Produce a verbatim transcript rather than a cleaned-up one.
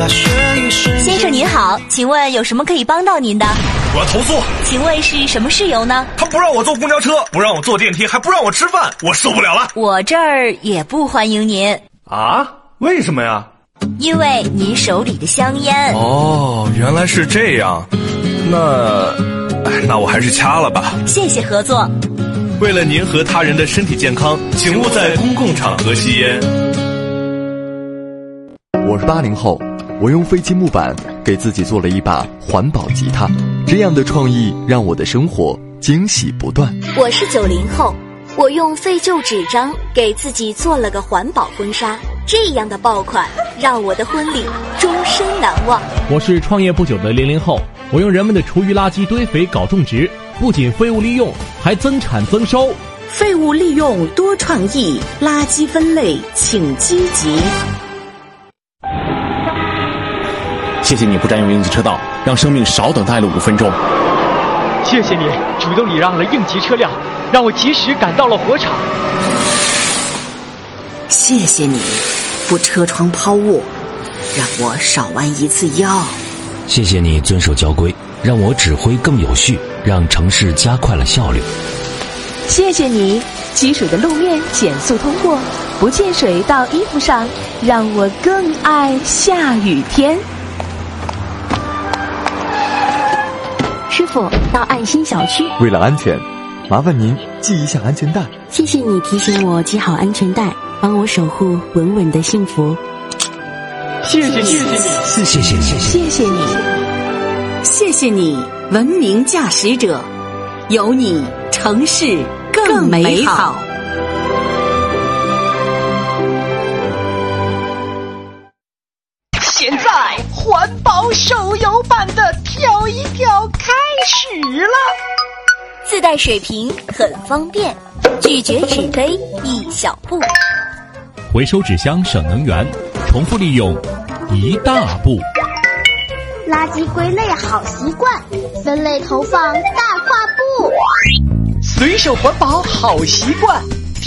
先生您好，请问有什么可以帮到您的？ 我要投诉。 请问是什么事由呢？ 他不让我坐公交车，不让我坐电梯，还不让我吃饭，我受不了了。 我这儿也不欢迎您。 啊？为什么呀？ 因为您手里的香烟。 哦，原来是这样。那那我还是掐了吧。 谢谢合作。 为了您和他人的身体健康，请勿在公共场合吸烟。 我是八零后，我用废弃木板给自己做了一把环保吉他，这样的创意让我的生活惊喜不断。 我是九零后，我用废旧纸张给自己做了个环保婚纱，这样的爆款让我的婚礼终身难忘。 我是创业不久的零零后，我用人们的厨余垃圾堆肥搞种植，不仅废物利用，还增产增收。 废物利用多创意，垃圾分类请积极。 谢谢你不占用应急车道，让生命少等待了五分钟。 谢谢你主动礼让了应急车辆，让我及时赶到了火场。 谢谢你不车窗抛物，让我少弯一次腰。 谢谢你遵守交规，让我指挥更有序，让城市加快了效率。 谢谢你积水的路面减速通过，不溅水到衣服上，让我更爱下雨天。 师傅，到爱心小区。 为了安全，麻烦您系一下安全带。 谢谢你提醒我系好安全带，帮我守护稳稳的幸福。 谢谢你，谢谢你， 谢谢你， 谢谢你，谢谢你，文明驾驶者，有你，城市更美好。 现在环保手游版的跳一跳开始了， 自带水瓶很方便，拒绝纸杯一小步， 回收纸箱省能源，重复利用一大步。 垃圾归类好习惯，分类投放大跨步。 随手环保好习惯，